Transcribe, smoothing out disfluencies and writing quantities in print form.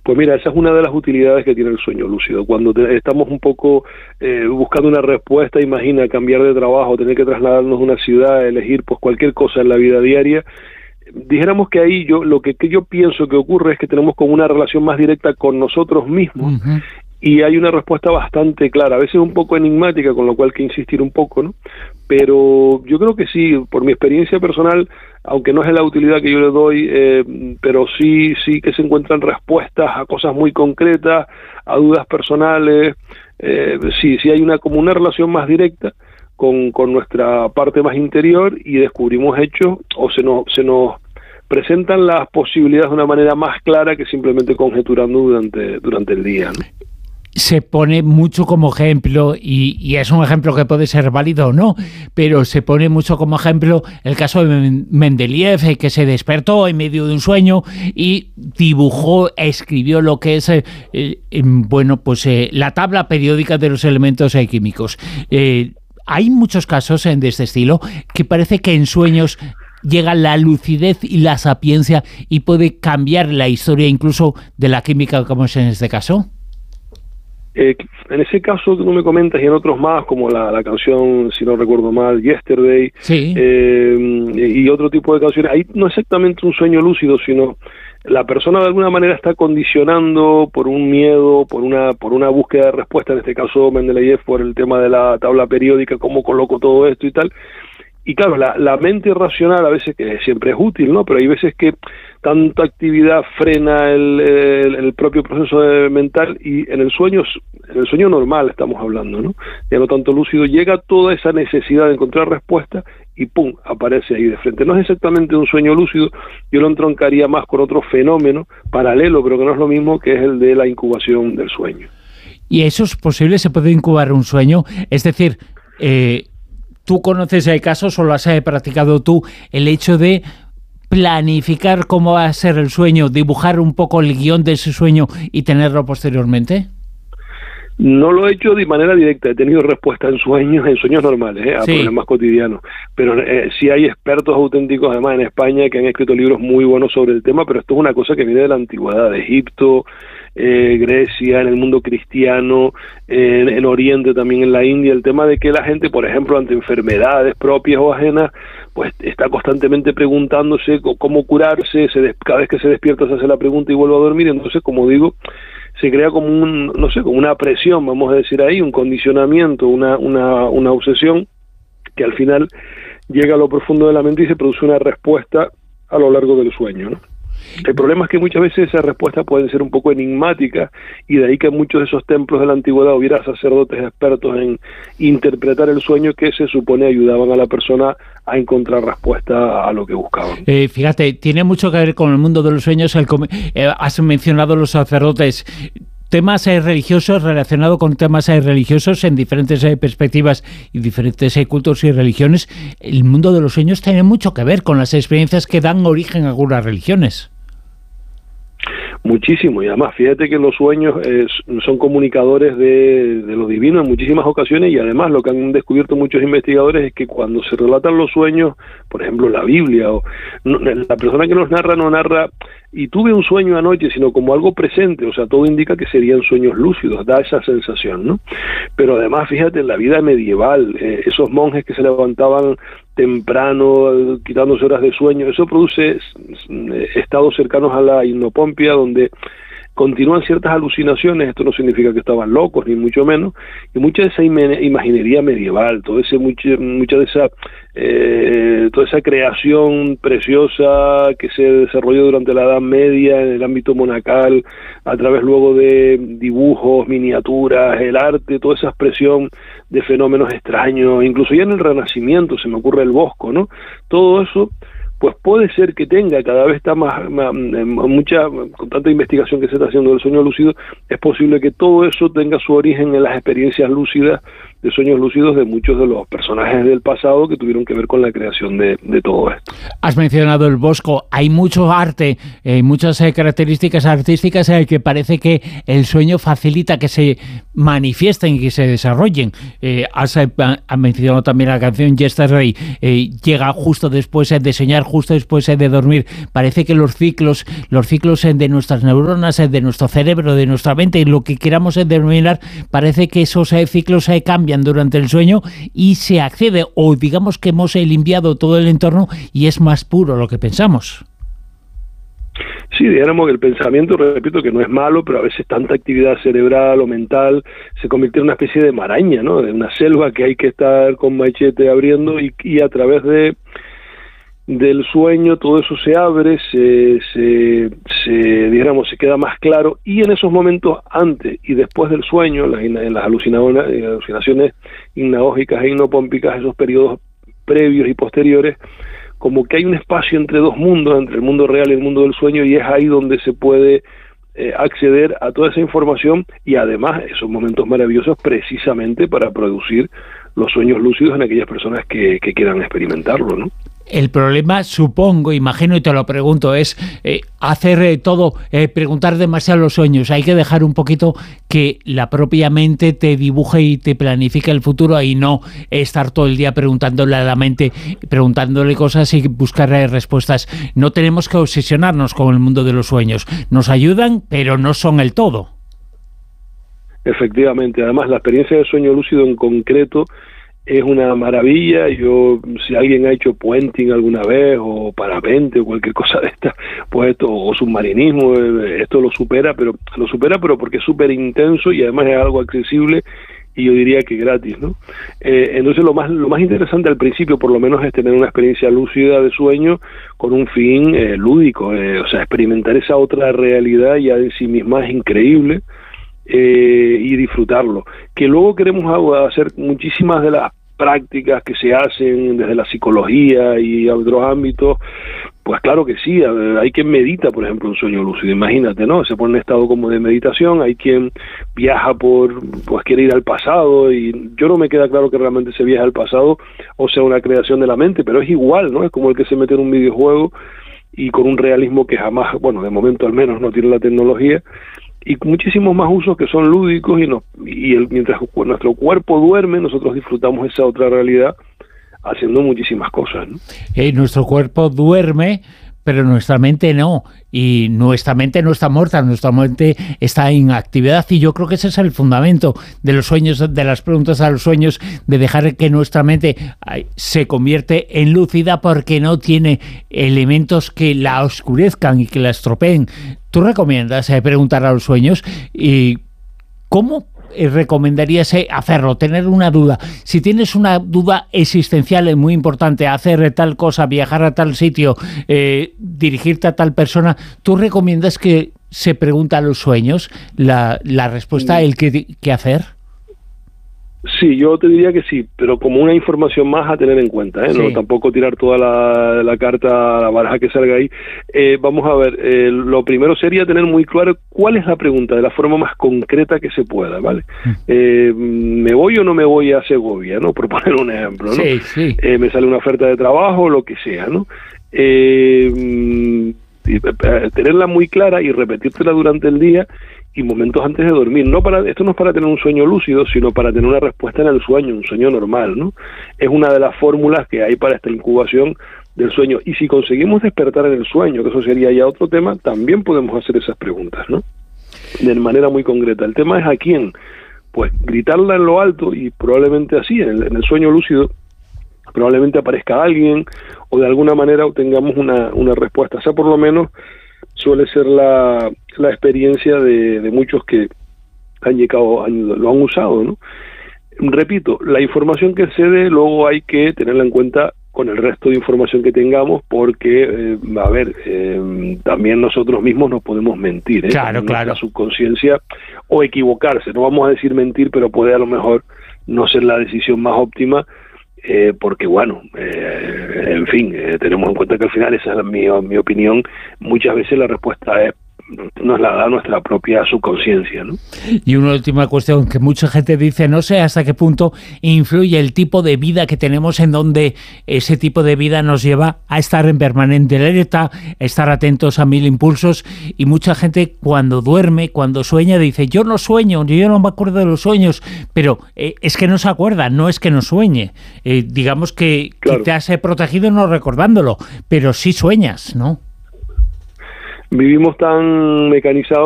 Pues mira, esa es una de las utilidades que tiene el sueño lúcido. Cuando estamos un poco buscando una respuesta, imagina cambiar de trabajo, tener que trasladarnos a una ciudad, elegir pues cualquier cosa en la vida diaria. Dijéramos que ahí lo que yo pienso que ocurre es que tenemos como una relación más directa con nosotros mismos. Uh-huh. Y hay una respuesta bastante clara, a veces un poco enigmática, con lo cual hay que insistir un poco, ¿no? Pero yo creo que sí, por mi experiencia personal, aunque no es la utilidad que yo le doy, pero sí que se encuentran respuestas a cosas muy concretas, a dudas personales, sí hay como una relación más directa con nuestra parte más interior, y descubrimos hechos, o se nos presentan las posibilidades de una manera más clara que simplemente conjeturando durante el día, ¿no? Se pone mucho como ejemplo, y es un ejemplo que puede ser válido o no, pero se pone mucho como ejemplo el caso de Mendeleev, que se despertó en medio de un sueño y escribió lo que es la tabla periódica de los elementos químicos. Hay muchos casos de este estilo que parece que en sueños llega la lucidez y la sapiencia y puede cambiar la historia incluso de la química, como es en este caso. En ese caso que tú me comentas y en otros más, como la canción, si no recuerdo mal, Yesterday, sí. Y otro tipo de canciones, ahí no es exactamente un sueño lúcido, sino la persona de alguna manera está condicionando por un miedo, por una búsqueda de respuesta, en este caso Mendeleev por el tema de la tabla periódica, cómo coloco todo esto y tal. Y claro, la mente racional a veces, que siempre es útil, ¿no? Pero hay veces que tanta actividad frena el propio proceso mental, y en el sueño normal estamos hablando, ¿no? Ya no tanto lúcido, llega toda esa necesidad de encontrar respuesta y ¡pum!, aparece ahí de frente. No es exactamente un sueño lúcido, yo lo entroncaría más con otro fenómeno paralelo, pero que no es lo mismo, que es el de la incubación del sueño. ¿Y eso es posible? ¿Se puede incubar un sueño? Es decir, ¿tú conoces el caso o lo has practicado tú, el hecho de planificar cómo va a ser el sueño, dibujar un poco el guión de ese sueño y tenerlo posteriormente? No lo he hecho de manera directa, he tenido respuesta en sueños normales, a problemas cotidianos, pero sí hay expertos auténticos, además en España, que han escrito libros muy buenos sobre el tema, pero esto es una cosa que viene de la antigüedad, de Egipto, Grecia, en el mundo cristiano, en Oriente, también en la India, el tema de que la gente, por ejemplo, ante enfermedades propias o ajenas, pues está constantemente preguntándose cómo curarse, cada vez que se despierta se hace la pregunta y vuelve a dormir. Entonces, como digo, se crea como como una presión, vamos a decir ahí, un condicionamiento, una obsesión, que al final llega a lo profundo de la mente y se produce una respuesta a lo largo del sueño, ¿no? El problema es que muchas veces esas respuestas pueden ser un poco enigmáticas, y de ahí que en muchos de esos templos de la antigüedad hubiera sacerdotes expertos en interpretar el sueño, que se supone ayudaban a la persona a encontrar respuesta a lo que buscaban. Fíjate, tiene mucho que ver con el mundo de los sueños. Has mencionado los sacerdotes. Temas religiosos, relacionados con temas religiosos en diferentes perspectivas y diferentes cultos y religiones. El mundo de los sueños tiene mucho que ver con las experiencias que dan origen a algunas religiones. Muchísimo, y además fíjate que los sueños son comunicadores de lo divino en muchísimas ocasiones, y además lo que han descubierto muchos investigadores es que cuando se relatan los sueños, por ejemplo la Biblia, la persona que los narra no narra y tuve un sueño anoche, sino como algo presente, o sea, todo indica que serían sueños lúcidos, da esa sensación, ¿no? Pero además, fíjate, en la vida medieval, esos monjes que se levantaban temprano, quitándose horas de sueño, eso produce estados cercanos a la hipnopompia, donde continúan ciertas alucinaciones. Esto no significa que estaban locos, ni mucho menos, y mucha de esa imaginería medieval, toda esa creación preciosa que se desarrolló durante la Edad Media en el ámbito monacal, a través luego de dibujos, miniaturas, el arte, toda esa expresión de fenómenos extraños, incluso ya en el Renacimiento se me ocurre el Bosco, ¿no? Todo eso, pues puede ser que tenga, cada vez está con tanta investigación que se está haciendo del sueño lúcido, es posible que todo eso tenga su origen en las experiencias lúcidas de sueños lúcidos de muchos de los personajes del pasado que tuvieron que ver con la creación de todo esto. Has mencionado el Bosco, hay mucho arte, muchas características artísticas que parece que el sueño facilita que se manifiesten y que se desarrollen. Has mencionado también la canción Yesterday, llega justo después de soñar, justo después de dormir. Parece que los ciclos de nuestras neuronas, de nuestro cerebro, de nuestra mente, lo que queramos denominar, parece que esos ciclos cambian durante el sueño y se accede, o digamos que hemos limpiado todo el entorno y es más puro lo que pensamos. Sí, dijéramos que el pensamiento, repito, que no es malo, pero a veces tanta actividad cerebral o mental se convierte en una especie de maraña, ¿no? De una selva que hay que estar con machete abriendo y a través del sueño todo eso se abre, digamos, se queda más claro, y en esos momentos antes y después del sueño, en las alucinaciones hipnagógicas e hipnopómpicas, esos periodos previos y posteriores, como que hay un espacio entre dos mundos, entre el mundo real y el mundo del sueño, y es ahí donde se puede acceder a toda esa información y además esos momentos maravillosos precisamente para producir los sueños lúcidos en aquellas personas que quieran experimentarlo, ¿no? El problema, supongo, imagino y te lo pregunto, es hacer todo, preguntar demasiado los sueños. Hay que dejar un poquito que la propia mente te dibuje y te planifique el futuro y no estar todo el día preguntándole a la mente, preguntándole cosas y buscar respuestas. No tenemos que obsesionarnos con el mundo de los sueños. Nos ayudan, pero no son el todo. Efectivamente. Además, la experiencia de sueño lúcido en concreto es una maravilla. Si alguien ha hecho puenting alguna vez, o parapente, o cualquier cosa de esta, pues esto, o submarinismo, esto lo supera, pero porque es súper intenso y además es algo accesible y yo diría que gratis, ¿no? Entonces lo más interesante al principio, por lo menos, es tener una experiencia lúcida de sueño con un fin lúdico, o sea, experimentar esa otra realidad ya en sí misma es increíble. Y disfrutarlo. Que luego queremos hacer muchísimas de las prácticas que se hacen desde la psicología y otros ámbitos, pues claro que sí. Hay quien medita, por ejemplo, un sueño lúcido, imagínate, ¿no? Se pone en estado como de meditación. Hay quien viaja pues quiere ir al pasado, y yo no me queda claro que realmente se viaja al pasado o sea una creación de la mente, pero es igual, ¿no? Es como el que se mete en un videojuego y con un realismo que jamás, bueno, de momento al menos no tiene la tecnología, y muchísimos más usos que son lúdicos, mientras nuestro cuerpo duerme, nosotros disfrutamos esa otra realidad haciendo muchísimas cosas, ¿no? Nuestro cuerpo duerme, pero nuestra mente no, y nuestra mente no está muerta, nuestra mente está en actividad, y yo creo que ese es el fundamento de los sueños, de las preguntas a los sueños, de dejar que nuestra mente se convierte en lúcida porque no tiene elementos que la oscurezcan y que la estropeen. ¿Tú recomiendas preguntar a los sueños? ¿Y cómo recomendarías hacerlo? Tener una duda. Si tienes una duda existencial muy importante, hacer tal cosa, viajar a tal sitio, dirigirte a tal persona, ¿tú recomiendas que se pregunte a los sueños la respuesta, el qué hacer? Sí, yo te diría que sí, pero como una información más a tener en cuenta, ¿eh? Sí. No, tampoco tirar toda la carta, la baraja que salga ahí. Vamos a ver, lo primero sería tener muy claro cuál es la pregunta, de la forma más concreta que se pueda, ¿vale? ¿Me voy o no me voy a Segovia, ¿no? Por poner un ejemplo, ¿no? Sí, sí. Me sale una oferta de trabajo, lo que sea, ¿no? Tenerla muy clara y repetírtela durante el día y momentos antes de dormir. Esto no es para tener un sueño lúcido, sino para tener una respuesta en el sueño, un sueño normal, ¿no? Es una de las fórmulas que hay para esta incubación del sueño. Y si conseguimos despertar en el sueño, que eso sería ya otro tema, también podemos hacer esas preguntas, ¿no? De manera muy concreta. El tema es a quién. Pues gritarla en lo alto, y probablemente así, en el sueño lúcido, probablemente aparezca alguien o de alguna manera obtengamos una respuesta. O sea, por lo menos suele ser la experiencia de muchos que lo han usado, ¿no? Repito, la información que se dé luego hay que tenerla en cuenta con el resto de información que tengamos, porque, también nosotros mismos nos podemos mentir, ¿eh? Claro. La subconsciencia, o equivocarse, no vamos a decir mentir, pero puede a lo mejor no ser la decisión más óptima, porque en fin, tenemos en cuenta que al final, esa es mi opinión, muchas veces la respuesta es nos la da nuestra propia subconsciencia, ¿no? Y una última cuestión que mucha gente dice, no sé hasta qué punto influye el tipo de vida que tenemos, en donde ese tipo de vida nos lleva a estar en permanente alerta, a estar atentos a mil impulsos, y mucha gente cuando duerme, cuando sueña, dice, yo no sueño, yo no me acuerdo de los sueños, pero es que no se acuerda, no es que no sueñe. Digamos que, claro, que te has protegido no recordándolo, pero sí sueñas, ¿no? Vivimos tan mecanizados